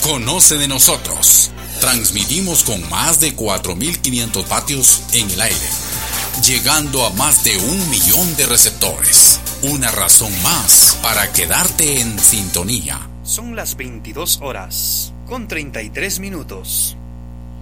Conoce de nosotros. Transmitimos con más de 4.500 vatios en el aire, llegando a más de 1 millón de receptores. Una razón más para quedarte en sintonía. Son las 22 horas, con 33 minutos.